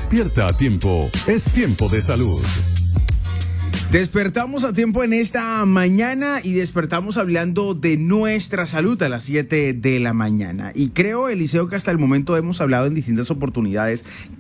Despierta a tiempo. Es tiempo de salud. Despertamos a tiempo en esta mañana y despertamos hablando de nuestra salud a las 7 de la mañana. Y creo, Eliseo, que hasta el momento hemos hablado en distintas oportunidades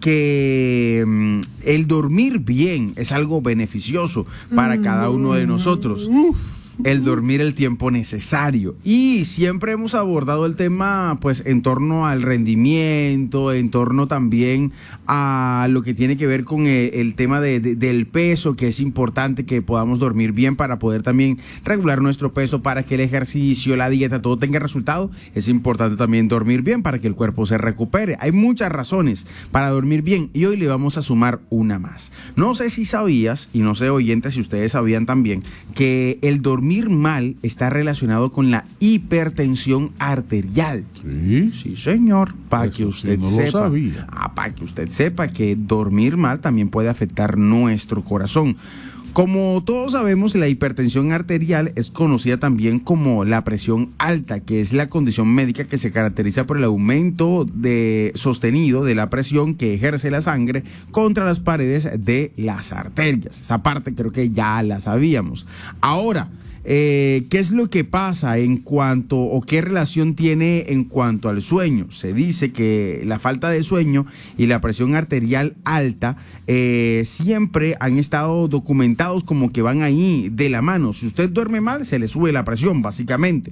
que el dormir bien es algo beneficioso para cada uno de nosotros. El dormir el tiempo necesario. Y siempre hemos abordado el tema pues en torno al rendimiento, en torno también a lo que tiene que ver con el tema del peso, que es importante que podamos dormir bien para poder también regular nuestro peso, para que el ejercicio, la dieta, todo tenga resultado. Es importante también dormir bien para que el cuerpo se recupere. Hay muchas razones para dormir bien y hoy le vamos a sumar una más. No sé si sabías, y no sé, oyentes, si ustedes sabían también, que el dormir mal está relacionado con la hipertensión arterial. Sí, señor. Para que usted no sepa. lo sabía. Para que usted sepa que dormir mal también puede afectar nuestro corazón. Como todos sabemos, la hipertensión arterial es conocida también como la presión alta, que es la condición médica que se caracteriza por el aumento sostenido de la presión que ejerce la sangre contra las paredes de las arterias. Esa parte creo que ya la sabíamos. Ahora, ¿qué es lo que pasa en cuanto o qué relación tiene en cuanto al sueño? Se dice que la falta de sueño y la presión arterial alta siempre han estado documentados como que van ahí de la mano. Si usted duerme mal, se le sube la presión, básicamente.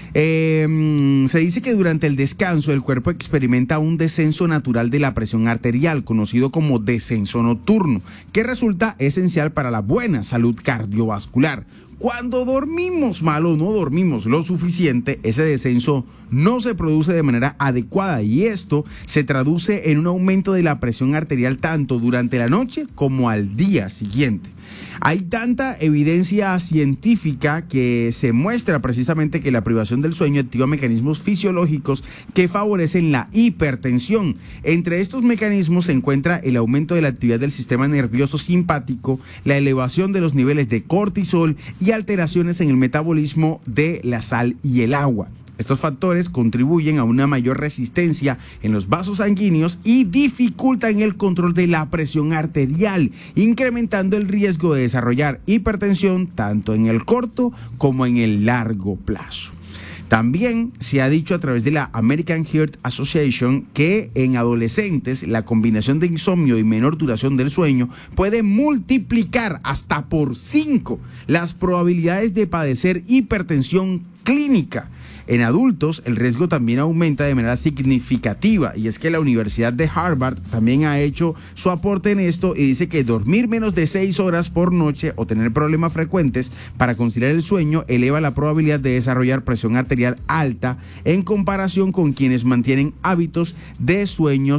Se dice que durante el descanso el cuerpo experimenta un descenso natural de la presión arterial, conocido como descenso nocturno, que resulta esencial para la buena salud cardiovascular. Cuando dormimos mal o no dormimos lo suficiente, ese descenso no se produce de manera adecuada y esto se traduce en un aumento de la presión arterial tanto durante la noche como al día siguiente. Hay tanta evidencia científica que se muestra precisamente que la privación del sueño activa mecanismos fisiológicos que favorecen la hipertensión. Entre estos mecanismos se encuentra el aumento de la actividad del sistema nervioso simpático, la elevación de los niveles de cortisol y alteraciones en el metabolismo de la sal y el agua. Estos factores contribuyen a una mayor resistencia en los vasos sanguíneos y dificultan el control de la presión arterial, incrementando el riesgo de desarrollar hipertensión tanto en el corto como en el largo plazo. También se ha dicho a través de la American Heart Association que en adolescentes la combinación de insomnio y menor duración del sueño puede multiplicar hasta por 5 las probabilidades de padecer hipertensión clínica. En adultos, el riesgo también aumenta de manera significativa y es que la Universidad de Harvard también ha hecho su aporte en esto y dice que dormir menos de 6 horas por noche o tener problemas frecuentes para conciliar el sueño eleva la probabilidad de desarrollar presión arterial alta en comparación con quienes mantienen hábitos de sueño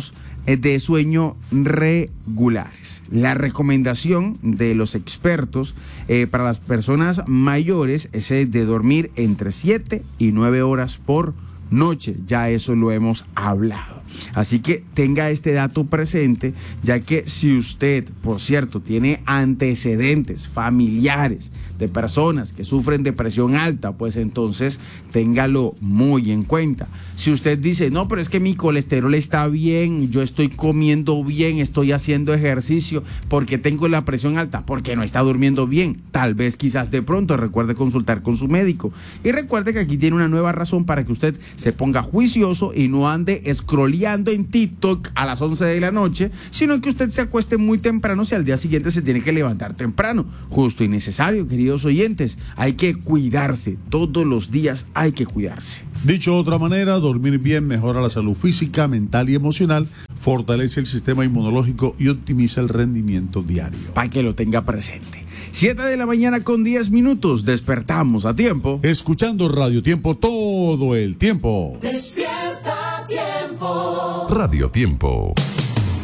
regulares. La recomendación de los expertos para las personas mayores es de dormir entre 7 y 9 horas por noche. Ya eso lo hemos hablado. Así que tenga este dato presente, ya que si usted, por cierto, tiene antecedentes familiares de personas que sufren de presión alta, pues entonces téngalo muy en cuenta. Si usted dice, no, pero es que mi colesterol está bien, yo estoy comiendo bien, estoy haciendo ejercicio, ¿por qué tengo la presión alta? Porque no está durmiendo bien. Tal vez, quizás de pronto, recuerde consultar con su médico. Y recuerde que aquí tiene una nueva razón para que usted se ponga juicioso y no ande scrolleando en TikTok a las 11 de la noche, sino que usted se acueste muy temprano si al día siguiente se tiene que levantar temprano. Justo y necesario, queridos oyentes. Hay que cuidarse. Todos los días hay que cuidarse. Dicho de otra manera, dormir bien mejora la salud física, mental y emocional, fortalece el sistema inmunológico y optimiza el rendimiento diario. Para que lo tenga presente. 7 de la mañana con 10 minutos. Despertamos a tiempo. Escuchando Radio Tiempo todo el tiempo. Radio Tiempo.